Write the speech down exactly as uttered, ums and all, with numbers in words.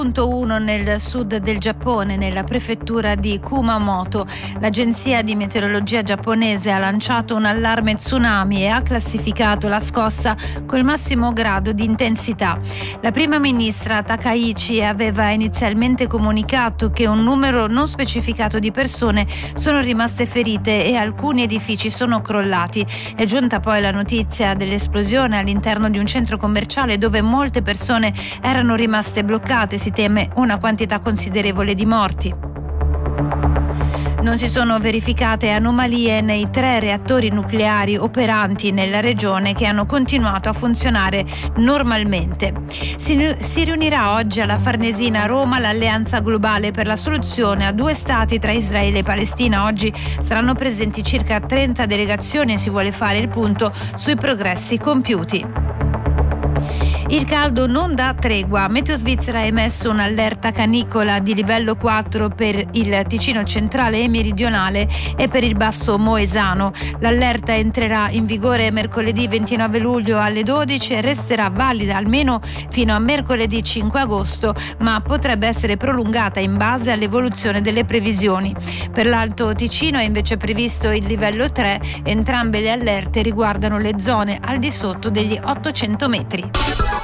uno nel sud del Giappone, nella prefettura di Kumamoto. L'agenzia di meteorologia giapponese ha lanciato un allarme tsunami e ha classificato la scossa col massimo grado di intensità. La prima ministra Takaichi aveva inizialmente comunicato che un numero non specificato di persone sono rimaste ferite e alcuni edifici sono crollati. È giunta poi la notizia dell'esplosione all'interno di un centro commerciale dove molte persone erano rimaste bloccate. Si teme una quantità considerevole di morti. Non si sono verificate anomalie nei tre reattori nucleari operanti nella regione che hanno continuato a funzionare normalmente. Si, si riunirà oggi alla Farnesina a Roma l'Alleanza Globale per la soluzione a due stati tra Israele e Palestina. Oggi saranno presenti circa trenta delegazioni e si vuole fare il punto sui progressi compiuti. Il caldo non dà tregua. Meteo Svizzera ha emesso un'allerta canicola di livello quattro per il Ticino centrale e meridionale e per il basso Moesano. L'allerta entrerà in vigore mercoledì ventinove luglio alle dodici e resterà valida almeno fino a mercoledì cinque agosto, ma potrebbe essere prolungata in base all'evoluzione delle previsioni. Per l'Alto Ticino è invece previsto il livello tre. Entrambe le allerte riguardano le zone al di sotto degli ottocento metri.